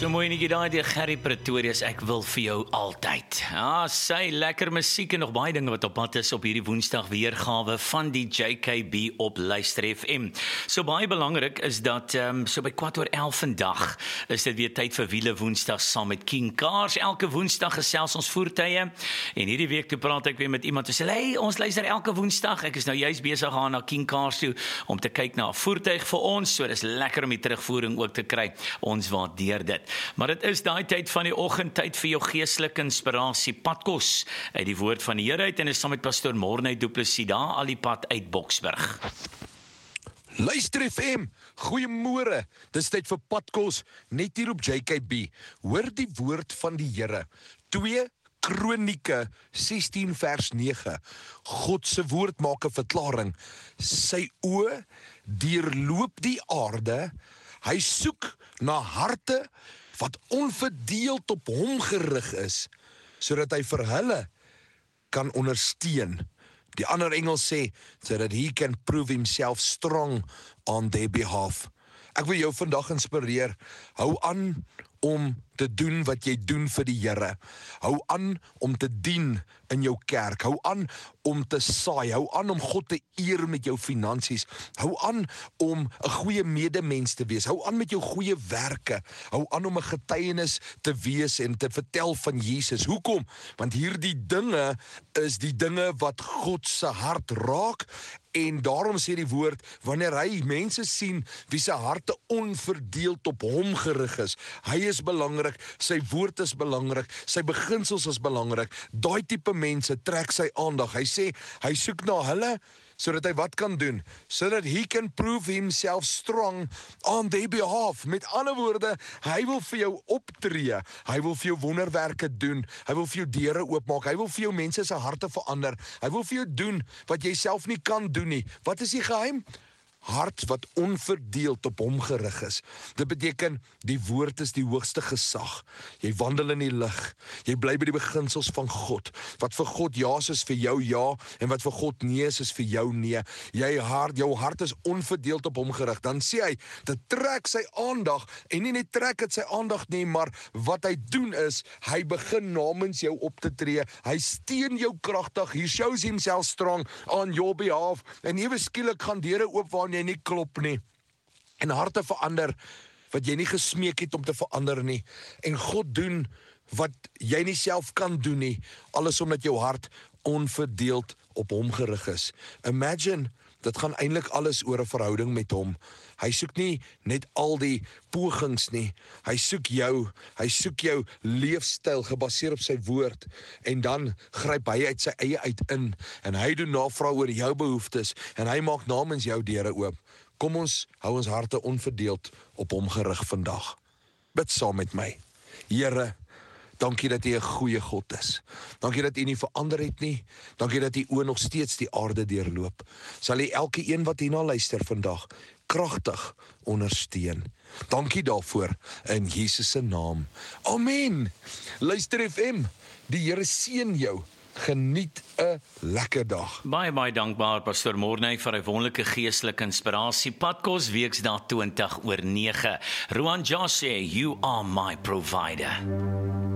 So mooi netjie daai deur Gerry Pretorius, ek wil vir jou altyd. Ja, sy lekker musiek en nog baie dinge wat op pad is op hierdie Woensdag weergawe van die JKB op Luister FM. So baie belangrik is dat so by 11:15 vandag is dit weer tyd vir Wiele Woensdag saam met King Cars. Elke Woensdag gesels ons voertuie en hierdie week toe praat ek weer met iemand en sê, hey, ons luister elke Woensdag. Ek is nou juist besig gaan na King Cars toe om te kyk na 'n voertuig vir ons. So dis lekker om die terugvoering ook te kry. Ons waardeer dit. Maar dit is daai tyd van die oggend, tyd vir jou geestelike inspirasie, padkos uit die woord van die Here uit en is saam met pastoor Morney Du Plessis daar al die pad uit Boksburg. Luister FM, goeiemôre. Dis tyd vir padkos net hier op JKB. Hoor die woord van die Here. 2 Kronieke 16 vers 9. God se woord maak 'n verklaring. Sy oë deurloop die aarde. Hy soek na harte wat onverdeeld op hom gerig is, sodat hy vir hulle kan ondersteun. Die ander engel sê, so that he can prove himself strong on their behalf. Ek wil jou vandag inspireer, hou aan om te doen wat jy doen vir die Here. Hou aan om te dien in jou kerk. Hou aan om te saai. Hou aan om God te eer met jou finansies. Hou aan om 'n goeie medemens te wees. Hou aan met jou goeie werke. Hou aan om 'n getuienis te wees en te vertel van Jesus. Hoekom? Want hierdie dinge is die dinge wat God se hart raak. En daarom sê die woord, wanneer hy mense sien wie se harte onverdeeld op hom gerig is, hy is belangrik, sy woord is belangrik, sy beginsels is belangrik, daai tipe mense trek sy aandag. Hy sê, hy soek na hulle, sodat hy wat kan doen? So that he can prove himself strong on their behalf. Met ander woorde, hy wil vir jou optree, hy wil vir jou wonderwerke doen, hy wil vir jou deure oopmaak, hy wil vir jou mense se harte verander, hy wil vir jou doen wat jy self nie kan doen nie. Wat is die geheim? Hart wat onverdeeld op hom gerig is. Dit beteken, die woord is die hoogste gesag. Jy wandel in die lig. Jy bly by die beginsels van God. Wat vir God ja is vir jou ja, en wat vir God nee is vir jou nee. Jou hart is onverdeeld op hom gerig. Dan sê hy, dit trek sy aandag, en nie net trek het sy aandag nie, maar wat hy doen is, hy begin namens jou op te tree. Hy steun jou kragtig. He shows himself strong on your behalf. En ewe skielik gaan deure oop waar jy nie klop nie, en harte verander, wat jy nie gesmeek het om te verander nie, en God doen, wat jy nie self kan doen nie, alles omdat jou hart onverdeeld op hom gerig is. Imagine, dit gaan eintlik alles oor 'n verhouding met hom. Hy soek nie net al die pogings nie, hy soek jou leefstyl gebaseer op sy woord, en dan gryp hy uit sy eie uit in, en hy doen navraag oor jou behoeftes, en hy maak namens jou deure oop. Kom ons hou ons harte onverdeeld op hom gerig vandag. Bid saam met my. Here, dankie dat U 'n goeie God is. Dankie dat U nie verander het nie. Dankie dat U oë nog steeds die aarde deurloop. Sal U elke een wat hierna luister vandag kragtig ondersteun. Dankie daarvoor in Jesus se naam. Amen. Luister FM. Die Here seën jou. Geniet 'n lekker dag. Baie dankbaar pastoor Morney vir 'n wonderlike geestelike inspirasie. Padkos Weksdag 20 oor 9. Roan Josh sê, you are my provider.